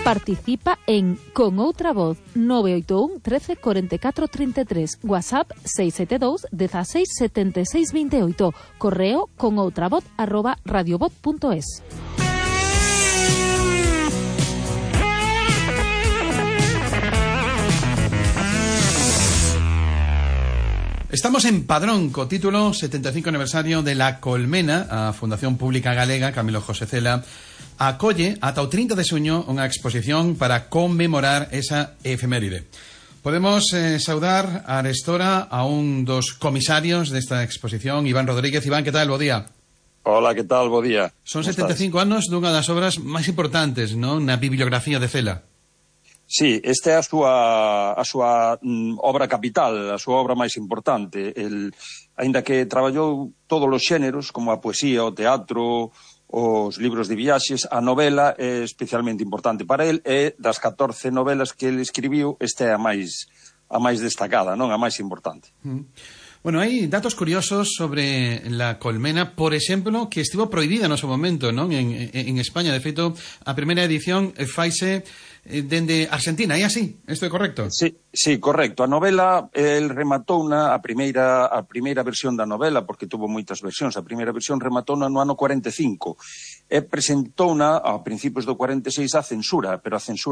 Participa en Con Outra Voz 981 13 44 33, WhatsApp 672 16 76 28, correo conoutravoz@radiovoz.es. Estamos en Padrón, co título 75 aniversario de La Colmena. A Fundación Pública Galega Camilo José Cela acolle ata o 30 de xuño unha exposición para conmemorar esa efeméride. Podemos saudar a arestora a un dos comisarios desta exposición, Iván Rodríguez. Iván, que tal? Bo día. Hola, que tal? Bo día. Son 75 anos dunha das obras máis importantes, non, na bibliografía de Cela. Sí, esta é a súa obra capital, a súa obra máis importante. Aínda que traballou todos os xéneros, como a poesía, o teatro, os libros de viaxes, a novela é especialmente importante para el, e das 14 novelas que ele escribiu, esta é a máis destacada, non? A máis importante. Bueno, hai datos curiosos sobre La Colmena, por exemplo, que estivo prohibida no seu momento, non? En España, de feito, a primeira edición faise dende Argentina, é así? Isto é correcto? Sí, correcto. A novela, el rematou a primeira versión da novela, porque tuvo moitas versións. A primeira versión rematou no ano 45 e presentouna a principios do 46 a censura, pero a censura